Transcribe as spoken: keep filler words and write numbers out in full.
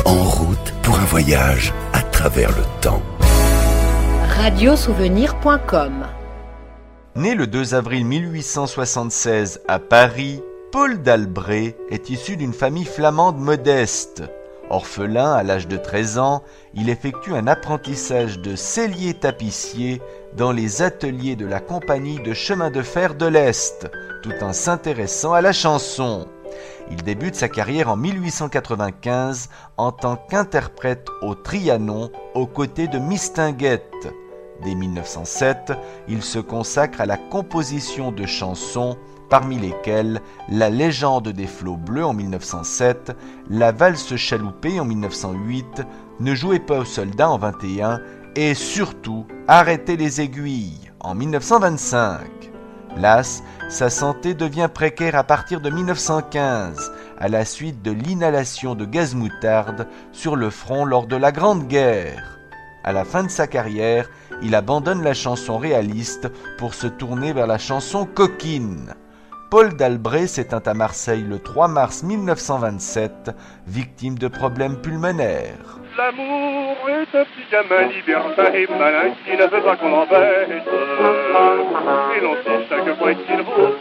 En route pour un voyage à travers le temps. radiosouvenir point com. Né le deux avril mille huit cent soixante-seize à Paris, Paul d'Albret est issu d'une famille flamande modeste. Orphelin à l'âge de treize ans, il effectue un apprentissage de sellier-tapissier dans les ateliers de la compagnie de chemin de fer de l'Est, tout en s'intéressant à la chanson. Il débute sa carrière en mille huit cent quatre-vingt-quinze en tant qu'interprète au Trianon aux côtés de Mistinguett. Dès mille neuf cent sept, il se consacre à la composition de chansons, parmi lesquelles La légende des flots bleus en mille neuf cent sept, La valse chaloupée en mille neuf cent huit, Ne jouez pas aux soldats en vingt et un et surtout Arrêtez les aiguilles en mille neuf cent vingt-cinq. Las, sa santé devient précaire à partir de mille neuf cent quinze, à la suite de l'inhalation de gaz moutarde sur le front lors de la Grande Guerre. À la fin de sa carrière, il abandonne la chanson réaliste pour se tourner vers la chanson coquine. Paul d'Albret s'éteint à Marseille le trois mars mille neuf cent vingt-sept, victime de problèmes pulmonaires. L'amour est un petit gamin libertin et malin qui ne veut pas qu'on l'embête. Et l'on sait chaque fois qu'il vaut